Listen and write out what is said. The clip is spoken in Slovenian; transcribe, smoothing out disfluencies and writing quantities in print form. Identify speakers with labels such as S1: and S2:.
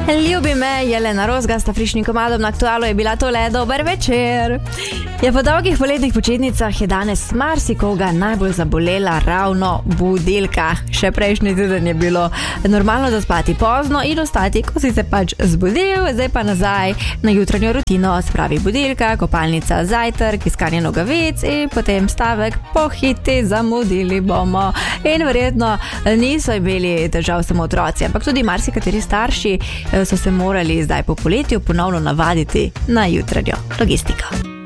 S1: Ljubi me, Jelena Rozga s frišnim komadom na Aktualu je bila tole. Dober večer. Ja, po dolgih poletnih počitnicah je danes marsikoga najbolj zabolela ravno budilka. Še prejšnji teden je bilo normalno zaspati pozno in ostati, ko si se pač zbudil, zdaj pa nazaj na jutranjo rutino, spravi budilka, kopalnica, zajtrk, iskanje nogavic in potem stavek, pohiti, zamudili bomo. In verjetno niso imeli težav samo otroci, ampak tudi marsikateri starši so se morali zdaj po poletju ponovno navaditi na jutranjo logistiko.